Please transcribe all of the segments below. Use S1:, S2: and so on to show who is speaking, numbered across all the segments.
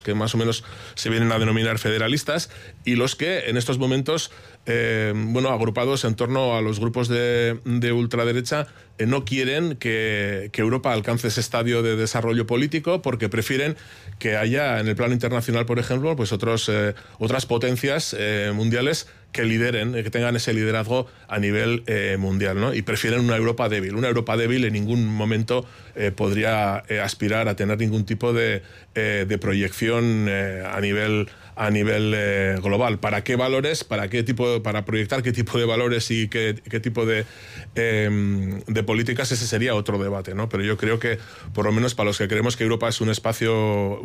S1: que más o menos se vienen a denominar federalistas, y los que en estos momentos, agrupados en torno a los grupos de ultraderecha, no quieren que Europa alcance ese estadio de desarrollo político, porque prefieren que haya en el plano internacional, por ejemplo, pues otras potencias mundiales que lideren, que tengan ese liderazgo a nivel mundial, ¿no? Y prefieren una Europa débil. Una Europa débil en ningún momento podría aspirar a tener ningún tipo de proyección a nivel global. ¿Para qué valores? ¿Para proyectar qué tipo de valores y qué tipo de políticas? Ese sería otro debate, ¿no? Pero yo creo que, por lo menos para los que creemos que Europa es un espacio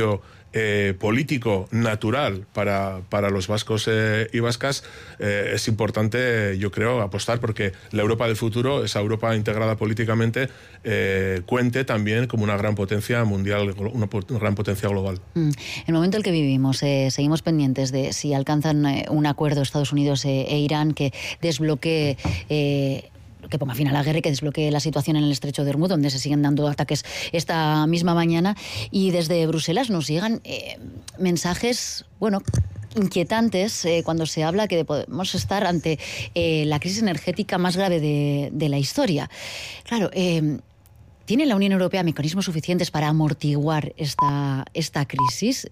S1: político natural para los vascos y vascas, es importante, yo creo, apostar porque la Europa del futuro, esa Europa integrada políticamente, cuente también como una gran potencia mundial, una gran potencia global.
S2: El momento en el que vivimos, seguimos pendientes de si alcanzan un acuerdo Estados Unidos e Irán que desbloquee, que ponga fin a la guerra y que desbloquee la situación en el estrecho de Hormuz, donde se siguen dando ataques esta misma mañana. Y desde Bruselas nos llegan mensajes, inquietantes, cuando se habla que podemos estar ante la crisis energética más grave de la historia. Claro, ¿tiene la Unión Europea mecanismos suficientes para amortiguar esta crisis?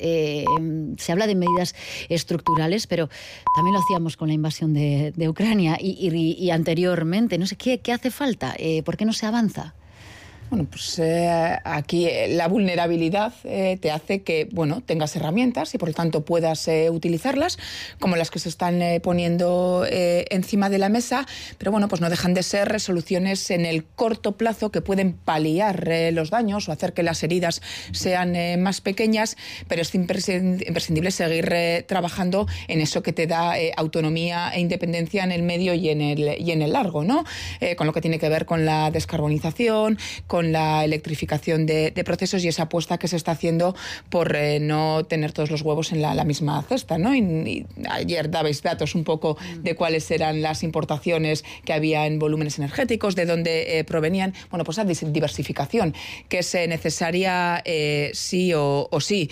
S2: Se habla de medidas estructurales, pero también lo hacíamos con la invasión de Ucrania y anteriormente. No sé, ¿qué hace falta? ¿Por qué no se avanza?
S3: Bueno, pues aquí la vulnerabilidad te hace que, tengas herramientas y por lo tanto puedas utilizarlas, como las que se están poniendo encima de la mesa, pero pues no dejan de ser resoluciones en el corto plazo que pueden paliar los daños o hacer que las heridas sean más pequeñas, pero es imprescindible seguir trabajando en eso que te da autonomía e independencia en el medio y en el largo, ¿no? Con lo que tiene que ver con la descarbonización, con la electrificación de procesos y esa apuesta que se está haciendo por no tener todos los huevos en la misma cesta, ¿no? Y ayer dabais datos un poco de cuáles eran las importaciones que había en volúmenes energéticos, de dónde provenían. Pues esa diversificación que es necesaria sí o sí.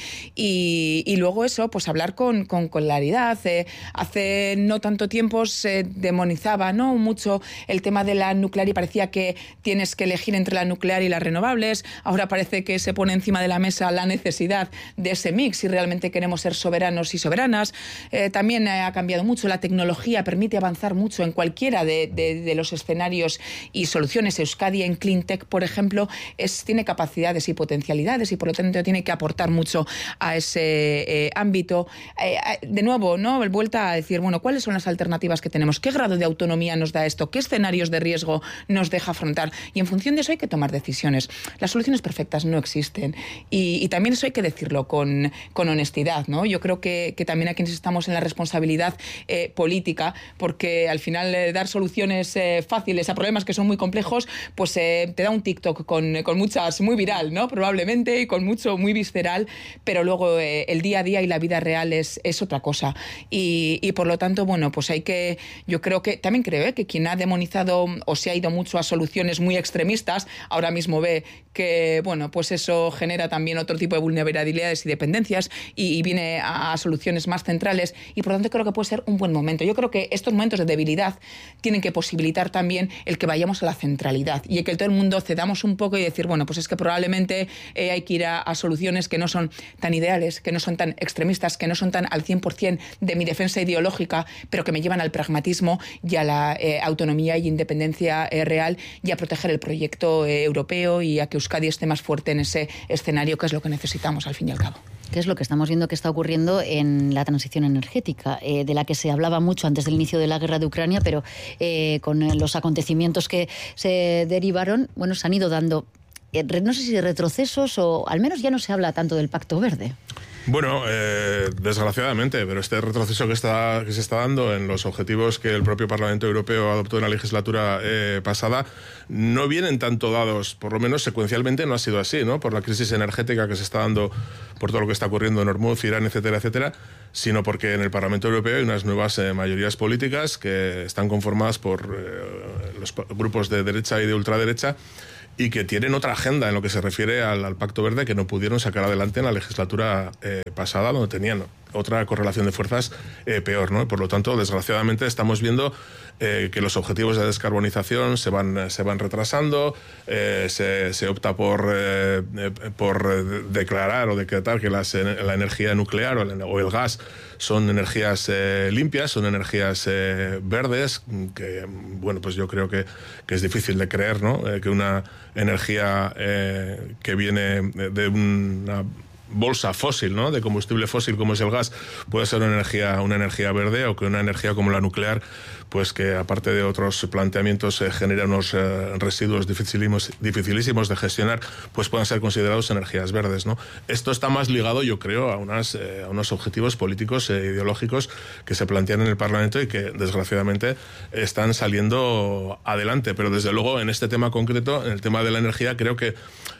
S3: Y luego eso, pues hablar con claridad. Hace no tanto tiempo se demonizaba, ¿no?, mucho el tema de la nuclear y parecía que tienes que elegir entre la nuclear y las renovables. Ahora parece que se pone encima de la mesa la necesidad de ese mix si realmente queremos ser soberanos y soberanas. También ha cambiado mucho. La tecnología permite avanzar mucho en cualquiera de los escenarios y soluciones. Euskadi en Clean Tech, por ejemplo, tiene capacidades y potencialidades y por lo tanto tiene que aportar mucho a ese ámbito. De nuevo, ¿no?, vuelta a decir, ¿cuáles son las alternativas que tenemos? ¿Qué grado de autonomía nos da esto? ¿Qué escenarios de riesgo nos deja afrontar? Y en función de eso hay que tomar decisiones. Las soluciones perfectas no existen y también eso hay que decirlo con honestidad, ¿no? Yo creo que también aquí estamos en la responsabilidad política, porque al final dar soluciones fáciles a problemas que son muy complejos, pues te da un TikTok con muchas, muy viral, ¿no?, probablemente, y con mucho, muy visceral, pero luego el día a día y la vida real es otra cosa. Y por lo tanto, pues yo también creo que quien ha demonizado o se ha ido mucho a soluciones muy extremistas, ahora mismo ve que, pues eso genera también otro tipo de vulnerabilidades y dependencias y viene a soluciones más centrales y por lo tanto creo que puede ser un buen momento. Yo creo que estos momentos de debilidad tienen que posibilitar también el que vayamos a la centralidad y que todo el mundo cedamos un poco y decir, pues es que probablemente hay que ir a soluciones que no son tan ideales, que no son tan extremistas, que no son tan al 100% de mi defensa ideológica, pero que me llevan al pragmatismo y a la autonomía y independencia real y a proteger el proyecto europeo y a que Euskadi esté más fuerte en ese escenario, que es lo que necesitamos al fin y al cabo.
S2: ¿Qué es lo que estamos viendo que está ocurriendo en la transición energética, de la que se hablaba mucho antes del inicio de la guerra de Ucrania, pero con los acontecimientos que se derivaron, se han ido dando, no sé si retrocesos o al menos ya no se habla tanto del Pacto Verde?
S1: Desgraciadamente, pero este retroceso que se está dando en los objetivos que el propio Parlamento Europeo adoptó en la legislatura pasada no vienen tanto dados, por lo menos secuencialmente no ha sido así, ¿no?, por la crisis energética que se está dando, por todo lo que está ocurriendo en Hormuz, Irán, etcétera, etcétera, sino porque en el Parlamento Europeo hay unas nuevas mayorías políticas que están conformadas por los grupos de derecha y de ultraderecha y que tienen otra agenda en lo que se refiere al Pacto Verde que no pudieron sacar adelante en la legislatura pasada, donde tenían otra correlación de fuerzas peor, ¿no? Por lo tanto, desgraciadamente, estamos viendo que los objetivos de descarbonización se van retrasando, se opta por declarar o decretar que la energía nuclear o el gas son energías limpias, son energías verdes, que, bueno, pues yo creo que es difícil de creer, ¿no? Que una energía que viene de una bolsa fósil, ¿no? De combustible fósil como es el gas, puede ser una energía verde, o que una energía como la nuclear, pues que aparte de otros planteamientos genera unos residuos dificilísimos de gestionar, pues puedan ser considerados energías verdes, ¿no? Esto está más ligado, yo creo, a unos objetivos políticos e ideológicos que se plantean en el Parlamento y que desgraciadamente están saliendo adelante. Pero desde luego en este tema concreto, en el tema de la energía, creo que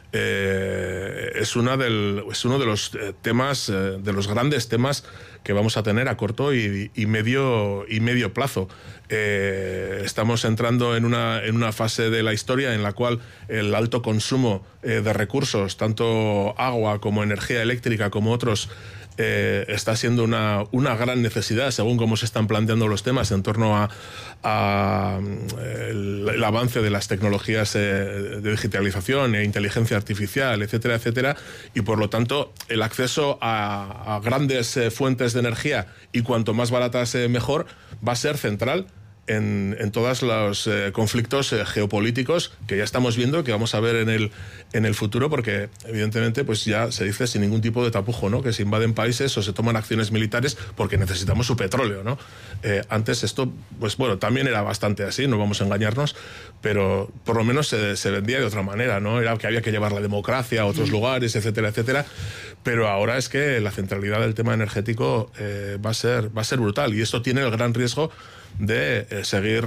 S1: es uno de los temas, de los grandes temas que vamos a tener a corto y medio plazo. Estamos entrando en una fase de la historia en la cual el alto consumo de recursos, tanto agua como energía eléctrica como otros, está siendo una gran necesidad según cómo se están planteando los temas en torno a el avance de las tecnologías de digitalización e inteligencia artificial, etcétera, etcétera, y por lo tanto el acceso a grandes fuentes de energía, y cuanto más baratas mejor, va a ser central en todos los conflictos geopolíticos que ya estamos viendo, que vamos a ver en el futuro, porque evidentemente pues ya se dice sin ningún tipo de tapujo, ¿no? Que se invaden países o se toman acciones militares porque necesitamos su petróleo, ¿no? Antes esto, pues bueno, también era bastante así, no vamos a engañarnos, pero por lo menos se vendía de otra manera, ¿no? Era que había que llevar la democracia a otros lugares, etcétera, etcétera. Pero ahora es que la centralidad del tema energético va a ser brutal, y esto tiene el gran riesgo de seguir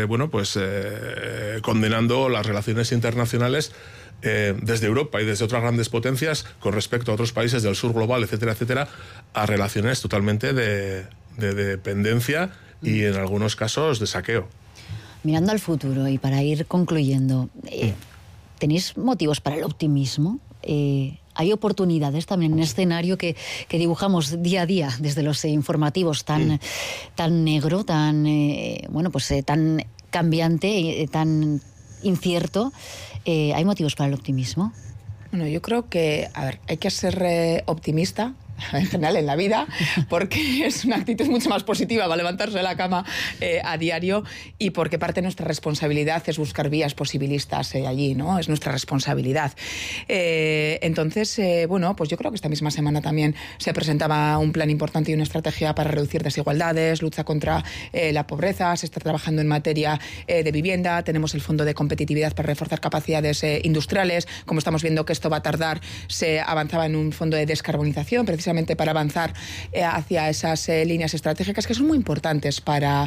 S1: condenando las relaciones internacionales desde Europa y desde otras grandes potencias con respecto a otros países del sur global, etcétera, etcétera, a relaciones totalmente de dependencia y en algunos casos de saqueo.
S2: Mirando al futuro y para ir concluyendo, ¿tenéis motivos para el optimismo? ¿Hay oportunidades también en un escenario que dibujamos día a día desde los informativos tan negro, tan tan cambiante, tan incierto? ¿Hay motivos para el optimismo?
S3: Bueno, yo creo que, hay que ser optimista en general en la vida, porque es una actitud mucho más positiva para levantarse de la cama a diario, y porque parte de nuestra responsabilidad es buscar vías posibilistas allí, ¿no? Es nuestra responsabilidad. Entonces, pues yo creo que esta misma semana también se presentaba un plan importante y una estrategia para reducir desigualdades, lucha contra la pobreza, se está trabajando en materia de vivienda, tenemos el Fondo de Competitividad para reforzar capacidades industriales, como estamos viendo que esto va a tardar, se avanzaba en un fondo de descarbonización, precisamente para avanzar hacia esas líneas estratégicas que son muy importantes para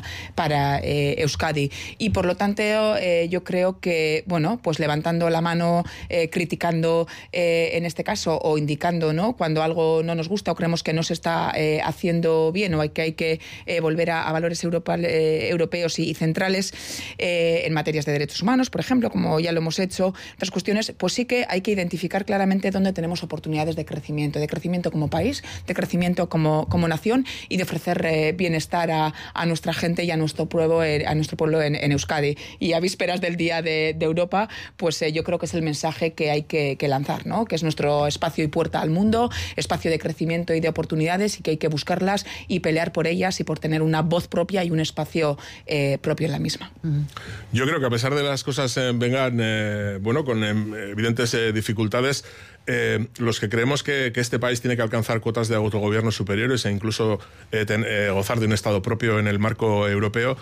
S3: Euskadi. Y por lo tanto, yo creo que, pues levantando la mano, criticando en este caso, o indicando, ¿no?, cuando algo no nos gusta o creemos que no se está haciendo bien, o que hay que volver a valores europeos y centrales en materias de derechos humanos, por ejemplo, como ya lo hemos hecho, otras cuestiones, pues sí que hay que identificar claramente dónde tenemos oportunidades de crecimiento como país, de crecimiento como nación, y de ofrecer bienestar a nuestra gente y a nuestro pueblo en Euskadi. Y a vísperas del Día de Europa, pues yo creo que es el mensaje que hay que lanzar, ¿no? Que es nuestro espacio y puerta al mundo, espacio de crecimiento y de oportunidades, y que hay que buscarlas y pelear por ellas y por tener una voz propia y un espacio propio en la misma.
S1: Yo creo que a pesar de las cosas vengan con evidentes dificultades, los que creemos que este país tiene que alcanzar cuotas de autogobierno superiores e incluso gozar de un Estado propio en el marco europeo,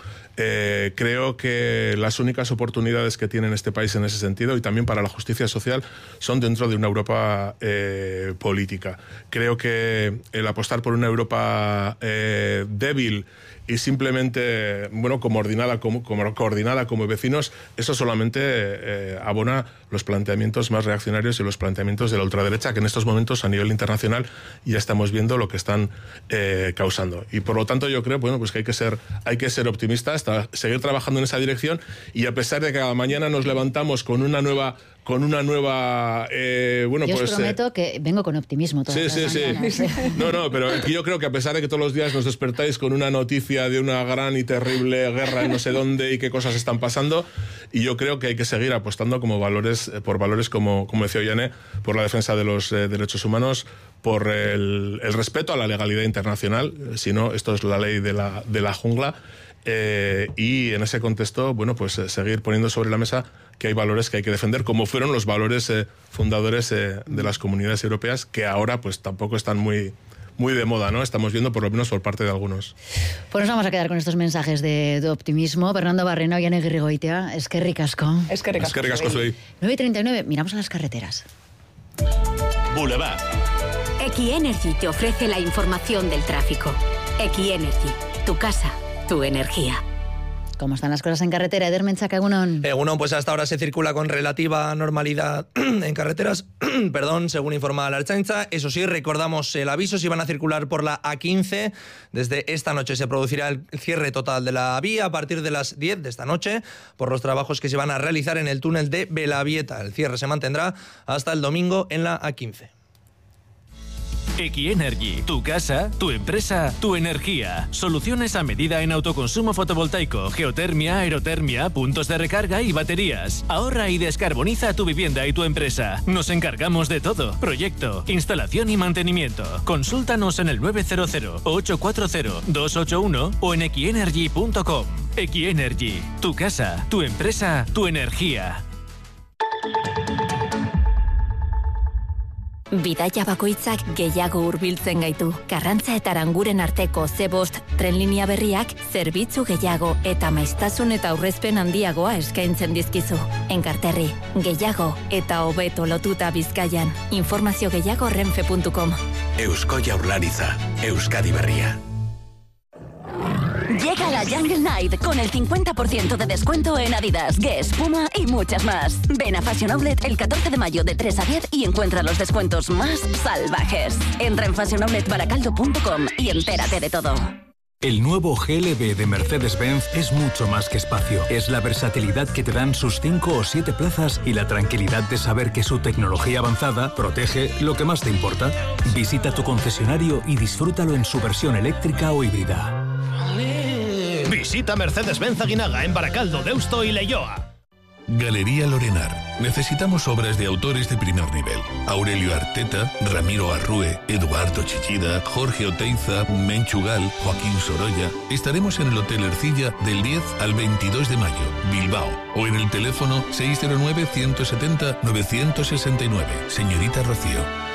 S1: creo que las únicas oportunidades que tiene este país en ese sentido, y también para la justicia social, son dentro de una Europa política. Creo que el apostar por una Europa débil y simplemente coordinada como vecinos, eso solamente abona los planteamientos más reaccionarios y los planteamientos de la ultraderecha, que en estos momentos a nivel internacional ya estamos viendo lo que están causando. Y por lo tanto yo creo que hay que ser optimistas, seguir trabajando en esa dirección, y a pesar de que cada mañana nos levantamos con una nueva con una nueva...
S2: yo os prometo que vengo con optimismo todas las mañanas.
S1: Sí. No, pero yo creo que a pesar de que todos los días nos despertáis con una noticia de una gran y terrible guerra en no sé dónde y qué cosas están pasando, y yo creo que hay que seguir apostando por valores como decía Ollane, por la defensa de los derechos humanos, por el respeto a la legalidad internacional. Si no, esto es la ley de la jungla. Y en ese contexto, seguir poniendo sobre la mesa que hay valores que hay que defender, como fueron los valores fundadores de las comunidades europeas, que ahora pues tampoco están muy de moda, ¿no? Estamos viendo, por lo menos por parte de algunos.
S2: Pues nos vamos a quedar con estos mensajes de optimismo. Fernando Barrena, Ollane Aguirregoitia, eskerrik asko.
S3: Eskerrik asko zuei.
S2: 9:39, miramos a las carreteras.
S4: Boulevard.
S5: Equienergy te ofrece la información del tráfico. Equienergy, tu casa, tu energía.
S2: ¿Cómo están las cosas en carretera? Eder Menchaca, Egunon.
S6: Egunon, pues hasta ahora se circula con relativa normalidad en carreteras, según informa la Ertzaintza. Eso sí, recordamos el aviso: si van a circular por la A15, desde esta noche se producirá el cierre total de la vía a partir de las 10 de esta noche por los trabajos que se van a realizar en el túnel de Belavieta. El cierre se mantendrá hasta el domingo en la A15.
S4: Equienergy, tu casa, tu empresa, tu energía. Soluciones a medida en autoconsumo fotovoltaico, geotermia, aerotermia, puntos de recarga y baterías. Ahorra y descarboniza tu vivienda y tu empresa. Nos encargamos de todo: proyecto, instalación y mantenimiento. Consúltanos en el 900-840-281 o en equienergy.com. Equienergy, tu casa, tu empresa, tu energía.
S5: Bidaia bakoitzak gehiago hurbiltzen gaitu. Karrantza eta Aranguren arteko C5 tren linea berriak zerbitzu gehiago eta maiztasun eta aurrezpen handiagoa eskaintzen dizkizu. Enkarterri, gehiago eta hobeto lotuta Bizkaian. Informazio gehiago renfe.com.
S7: Eusko Jaurlaritza, Euskadi Berria.
S8: Llega la Jungle Night con el 50% de descuento en Adidas, Guess, Puma y muchas más. Ven a Fashion Outlet el 14 de mayo de 3 a 10 y encuentra los descuentos más salvajes. Entra en fashionoutletbaracaldo.com y entérate de todo.
S9: El nuevo GLB de Mercedes-Benz es mucho más que espacio. Es la versatilidad que te dan sus 5 o 7 plazas y la tranquilidad de saber que su tecnología avanzada protege lo que más te importa. Visita tu concesionario y disfrútalo en su versión eléctrica o híbrida.
S10: Visita Mercedes-Benz Aguinaga en Baracaldo, Deusto y Leioa.
S11: Galería Lorenar. Necesitamos obras de autores de primer nivel. Aurelio Arteta, Ramiro Arrue, Eduardo Chichida, Jorge Oteiza, Menchugal, Joaquín Sorolla. Estaremos en el Hotel Ercilla del 10 al 22 de mayo, Bilbao. O en el teléfono 609-170-969. Señorita Rocío.